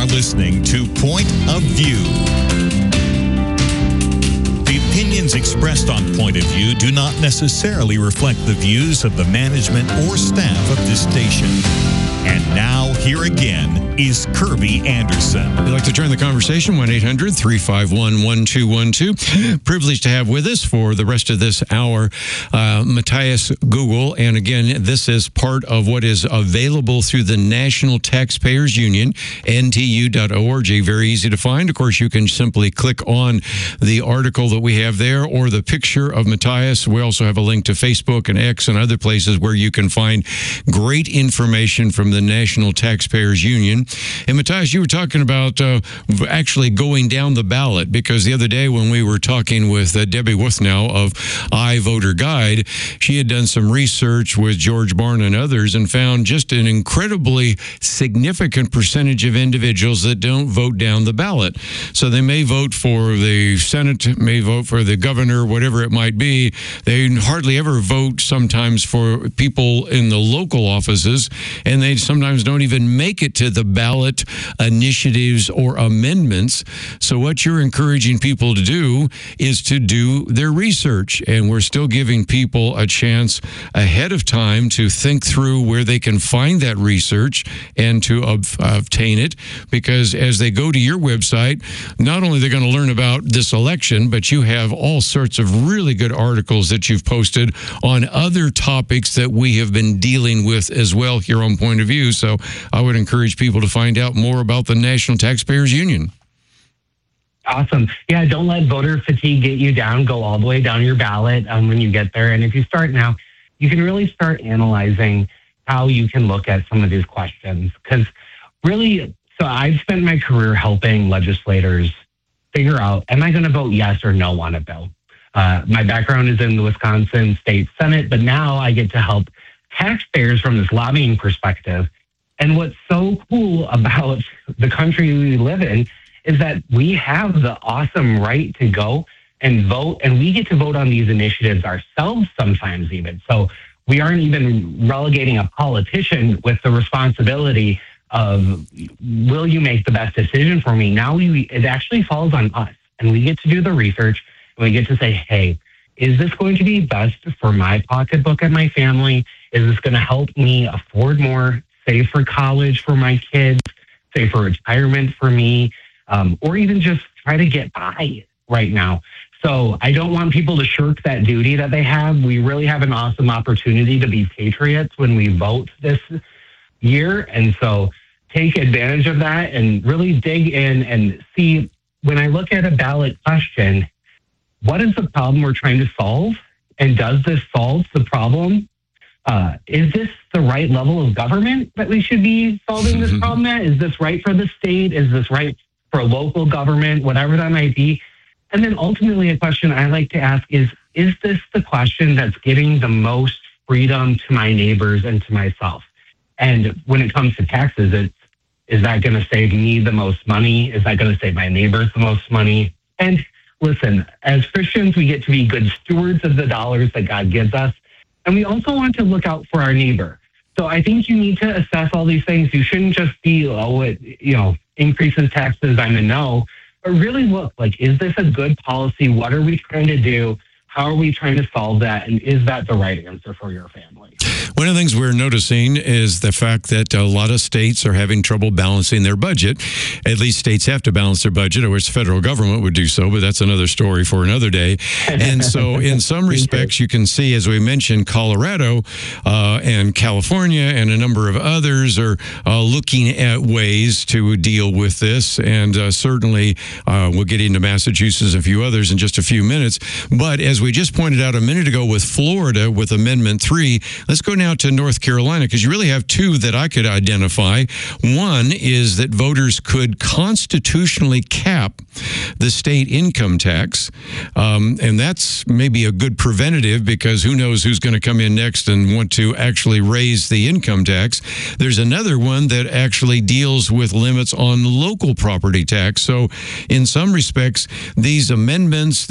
are listening to Point of View. The opinions expressed on Point of View do not necessarily reflect the views of the management or staff of this station. And now, here again is Kirby Anderson. We'd like to turn the conversation, 1-800-351-1212. Privileged to have with us for the rest of this hour, Matthias Google. And again, this is part of what is available through the National Taxpayers Union, ntu.org. Very easy to find. Of course, you can simply click on the article that we have there or the picture of Matthias. We also have a link to Facebook and X and other places where you can find great information from the National Taxpayers Union. And Matthias, you were talking about actually going down the ballot, because the other day when we were talking with Debbie Wuthnow of iVoter Guide, she had done some research with George Barna and others and found just an incredibly significant percentage of individuals that don't vote down the ballot. So they may vote for the Senate, may vote for the governor, whatever it might be. They hardly ever vote sometimes for people in the local offices, and they sometimes don't even make it to the ballot initiatives or amendments. So what you're encouraging people to do is to do their research. And we're still giving people a chance ahead of time to think through where they can find that research and to obtain it. Because as they go to your website, not only they're going to learn about this election, but you have all sorts of really good articles that you've posted on other topics that we have been dealing with as well here on Point of View. So I would encourage people to find out more about the National Taxpayers Union. Awesome. Yeah, don't let voter fatigue get you down. Go all the way down your ballot when you get there. And if you start now, you can really start analyzing how you can look at some of these questions. Because really, so I've spent my career helping legislators figure out, am I going to vote yes or no on a bill? My background is in the Wisconsin State Senate, but now I get to help taxpayers from this lobbying perspective. And what's so cool about the country we live in is that we have the awesome right to go and vote, and we get to vote on these initiatives ourselves sometimes even. So we aren't even relegating a politician with the responsibility of, will you make the best decision for me? Now it actually falls on us, and we get to do the research, and we get to say, hey, is this going to be best for my pocketbook and my family? Is this going to help me afford more, save for college for my kids, save for retirement for me, or even just try to get by right now? So I don't want people to shirk that duty that they have. We really have an awesome opportunity to be patriots when we vote this year. And so take advantage of that and really dig in and see, when I look at a ballot question, what is the problem we're trying to solve? And does this solve the problem? Is this the right level of government that we should be solving this problem at? Is this right for the state? Is this right for local government? Whatever that might be. And then ultimately a question I like to ask is this the question that's giving the most freedom to my neighbors and to myself? And when it comes to taxes, is that going to save me the most money? Is that going to save my neighbors the most money? And listen, as Christians, we get to be good stewards of the dollars that God gives us. And we also want to look out for our neighbor. So I think you need to assess all these things. You shouldn't just be, it increases taxes, I'm a no. But really look, is this a good policy? What are we trying to do? How are we trying to solve that? And is that the right answer for your family? One of the things we're noticing is the fact that a lot of states are having trouble balancing their budget. At least states have to balance their budget. I wish the federal government would do so, but that's another story for another day. And so in some respects, you can see, as we mentioned, Colorado and California and a number of others are looking at ways to deal with this. And certainly we'll get into Massachusetts and a few others in just a few minutes. But as we just pointed out a minute ago with Florida, with Amendment 3, let's go now to North Carolina, because you really have two that I could identify. One is that voters could constitutionally cap the state income tax. And that's maybe a good preventative, because who knows who's going to come in next and want to actually raise the income tax. There's another one that actually deals with limits on local property tax. So in some respects, these amendments,